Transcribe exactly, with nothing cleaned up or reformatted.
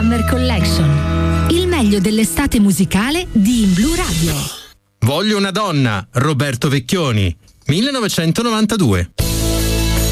Summer Collection. Il meglio dell'estate musicale di In Blu Radio. Voglio una donna, Roberto Vecchioni, millenovecentonovantadue.